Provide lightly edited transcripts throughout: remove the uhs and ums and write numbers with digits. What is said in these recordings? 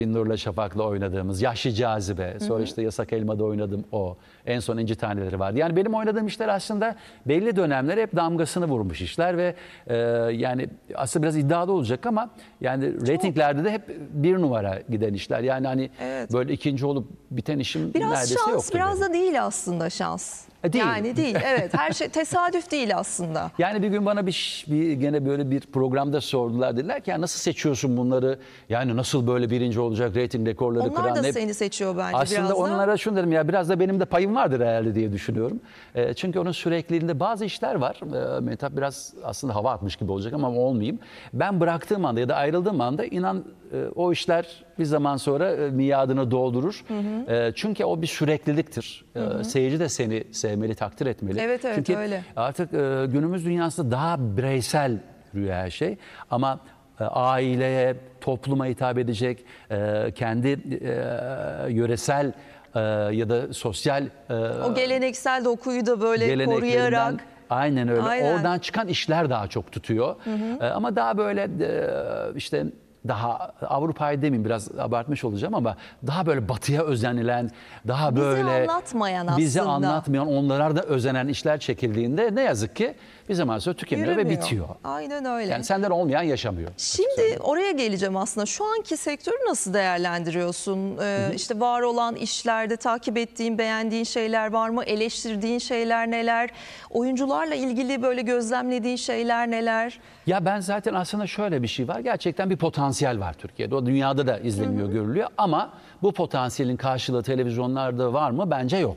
Nurla Şafak'la oynadığımız Yaşlı Cazibe, sonra işte Yasak Elma'da oynadım o. En son İnci Taneleri vardı. Yani benim oynadığım işler aslında belli dönemler hep damgasını vurmuş işler ve yani aslında biraz iddialı olacak ama yani reytinglerde de hep bir numara giden işler. Yani hani Evet. böyle ikinci olup biten işim Biraz neredeyse şans, yoktur biraz benim. da değil aslında şans. Değil. Yani değil, evet. Her şey tesadüf değil aslında. Yani bir gün bana gene böyle bir programda sordular. Dediler ki ya nasıl seçiyorsun bunları? Yani nasıl böyle birinci olacak, reyting rekorları Onlar kıran. da seni seçiyor bence Aslında biraz da. onlara şunu dedim ya biraz da benim de payım vardır herhalde diye düşünüyorum. Çünkü onun sürekliliğinde bazı işler var. Mehtap biraz aslında hava atmış gibi olacak ama olmayayım. Ben bıraktığım anda ya da ayrıldığım anda inan o işler bir zaman sonra miadını doldurur. Çünkü o bir sürekliliktir. Seyirci de seni sevmeli, takdir etmeli. Evet, evet, Çünkü öyle. artık günümüz dünyasında daha bireysel yürüyor her şey. Ama aileye, topluma hitap edecek, kendi yöresel ya da sosyal O geleneksel dokuyu da böyle geleneklerinden, koruyarak. aynen öyle. Aynen. Oradan çıkan işler daha çok tutuyor. Ama daha böyle işte daha Avrupa'yı demeyeyim biraz abartmış olacağım ama daha böyle batıya özenilen, daha Bizi böyle anlatmayan bizi aslında. anlatmayan, onlara da özenen işler çekildiğinde ne yazık ki bir zaman sonra tükeniyor ve Yürümüyor. bitiyor. Aynen öyle. Yani senden olmayan yaşamıyor. Şimdi oraya geleceğim aslında. Şu anki sektörü nasıl değerlendiriyorsun? İşte var olan işlerde takip ettiğin, beğendiğin şeyler var mı? Eleştirdiğin şeyler neler? Oyuncularla ilgili böyle gözlemlediğin şeyler neler? Ya ben zaten aslında şöyle bir şey var. Gerçekten bir potansiyel var Türkiye'de. O dünyada da izleniyor, görülüyor. Ama bu potansiyelin karşılığı televizyonlarda var mı? Bence yok.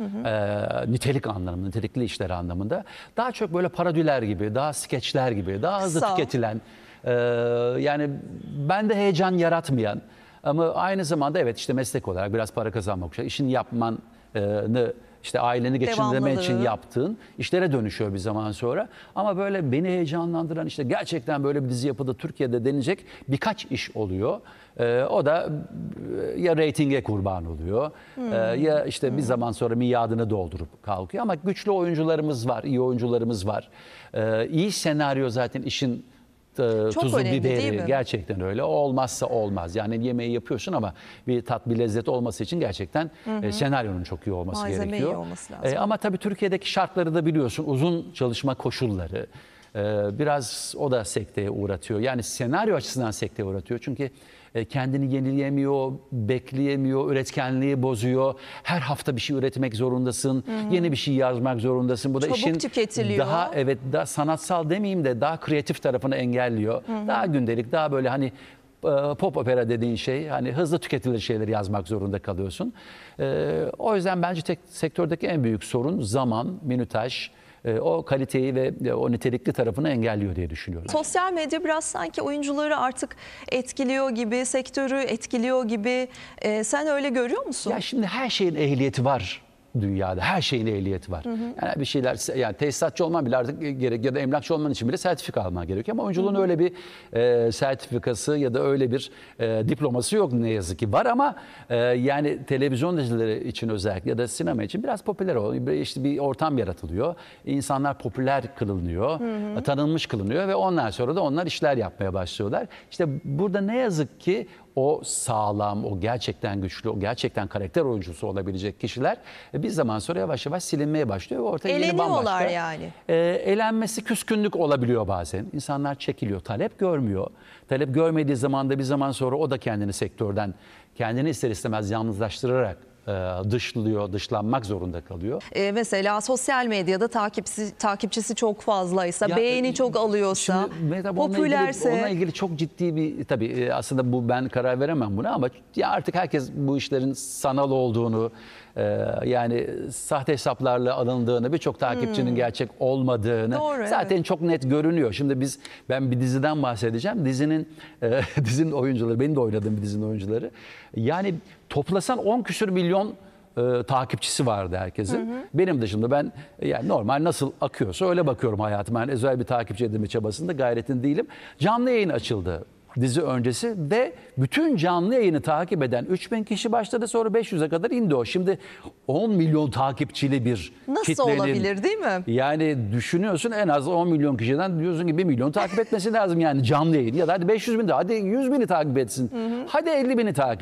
Nitelik anlamında, nitelikli işler anlamında. Daha çok böyle parodüler gibi, daha skeçler gibi, daha hızlı Kısa. tüketilen, yani bende heyecan yaratmayan ama aynı zamanda evet işte meslek olarak biraz para kazanmak için işini yapmanı işte aileni geçindirme için Devamlılığı. yaptığın işlere dönüşüyor bir zaman sonra. Ama böyle beni heyecanlandıran işte gerçekten böyle bir dizi yapıldı Türkiye'de denilecek birkaç iş oluyor. O da ya reytinge kurban oluyor ya işte bir zaman sonra miadını doldurup kalkıyor. Ama güçlü oyuncularımız var, iyi oyuncularımız var. İyi senaryo zaten işin tuzu önemli, değil biberi mi? gerçekten öyle. O olmazsa olmaz. Yani yemeği yapıyorsun ama bir tat bir lezzet olması için gerçekten senaryonun çok iyi olması Malzeme gerekiyor. iyi olması lazım. Ama tabii Türkiye'deki şartları da biliyorsun. Uzun çalışma koşulları biraz o da sekteye uğratıyor. Yani senaryo açısından sekteye uğratıyor. Çünkü kendini yenileyemiyor, bekleyemiyor, üretkenliği bozuyor. Her hafta bir şey üretmek zorundasın. Yeni bir şey yazmak zorundasın. Bu da Çabuk işin tüketiliyor. daha daha sanatsal demeyeyim de daha kreatif tarafını engelliyor. Daha gündelik, daha böyle hani pop opera dediğin şey hani hızlı tüketilir şeyleri yazmak zorunda kalıyorsun. O yüzden bence sektördeki en büyük sorun zaman, minütaj, o kaliteyi ve o nitelikli tarafını engelliyor diye düşünüyorum. Sosyal medya biraz sanki oyuncuları artık etkiliyor gibi, sektörü etkiliyor gibi. Sen öyle görüyor musun? Ya şimdi her şeyin ehliyeti var dünyada. Her şeyin ehliyeti var. Yani bir şeyler yani tesisatçı olman bile artık gerek ya da emlakçı olman için bile sertifika alman gerekiyor. Ama oyunculuğun öyle bir sertifikası ya da öyle bir diploması yok ne yazık ki. Var ama yani televizyon dizileri için özellikle ya da sinema için biraz popüler oluyor. İşte bir ortam yaratılıyor. İnsanlar popüler kılınıyor, tanınmış kılınıyor ve ondan sonra da onlar işler yapmaya başlıyorlar. İşte burada ne yazık ki o sağlam, o gerçekten güçlü, o gerçekten karakter oyuncusu olabilecek kişiler bir zaman sonra yavaş yavaş silinmeye başlıyor ve ortaya yeni Eleniyorlar bambaşka. yani. Elenmesi küskünlük olabiliyor bazen. İnsanlar çekiliyor, talep görmüyor. Talep görmediği zaman da bir zaman sonra o da kendini sektörden, kendini ister istemez yalnızlaştırarak dışlanmak zorunda kalıyor. Mesela sosyal medyada takipçisi çok fazlaysa, Ya, beğeni çok alıyorsa, şimdi Mehtap, popülerse. Onunla ilgili çok ciddi bir tabii aslında bu ben karar veremem buna ama ya artık herkes bu işlerin sanal olduğunu yani sahte hesaplarla alındığını birçok takipçinin gerçek olmadığını Doğru, zaten evet. çok net görünüyor. Şimdi ben bir diziden bahsedeceğim. Dizinin oyuncuları, benim de oynadığım bir dizinin oyuncuları. Yani toplasan 10 küsür milyon takipçisi vardı herkesin. Benim dışında ben yani normal nasıl akıyorsa öyle bakıyorum hayatıma. Yani özel bir takipçi edinme çabasında gayretin değilim. Canlı yayın açıldı dizi öncesi ve bütün canlı yayını takip eden 3000 kişi başladı, sonra 500'e kadar indi o. Şimdi 10 milyon takipçili bir Nasıl kitlenin, olabilir, değil mi? yani düşünüyorsun, en az 10 milyon kişiden diyorsun ki 1 milyon takip etmesi lazım yani canlı yayın, ya da hadi 500 bin de, hadi 100 bini takip etsin, hadi 50 bini takip